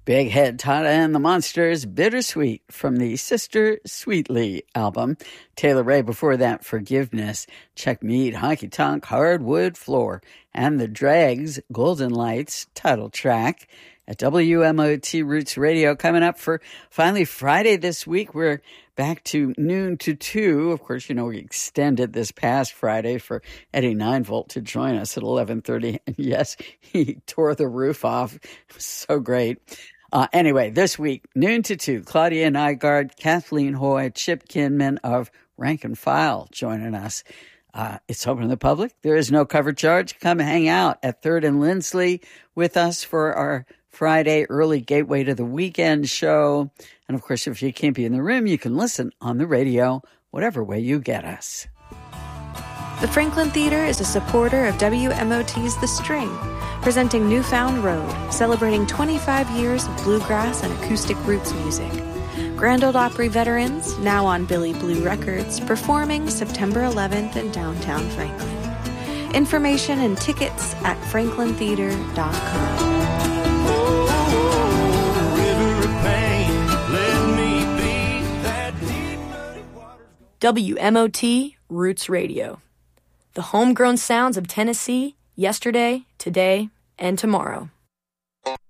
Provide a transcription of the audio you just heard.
Big Head Tata and the Monsters, Bittersweet from the Sister Sweetly album. Taylor Ray before that, Forgiveness. Chuck Mead, Honky Tonk, Hardwood Floor. And the Dregs, Golden Lights, title track. At WMOT Roots Radio, coming up for finally Friday this week. We're back to noon to 2. Of course, we extended this past Friday for Eddie Ninevolt to join us at 11:30. And yes, he tore the roof off. It was so great. Anyway, this week, noon to 2, Claudia Nygaard, Kathleen Hoy, Chip Kinman of Rank and File joining us. It's open to the public. There is no cover charge. Come hang out at 3rd and Lindsley with us for our Friday early gateway to the weekend show. And of course, if you can't be in the room, you can listen on the radio, whatever way you get us. The Franklin Theater is a supporter of WMOT's The String, presenting Newfound Road, celebrating 25 years of bluegrass and acoustic roots music. Grand Ole Opry veterans, now on Billy Blue Records, performing September 11th in downtown Franklin. Information and tickets at franklintheater.com. WMOT Roots Radio. The homegrown sounds of Tennessee, yesterday, today, and tomorrow.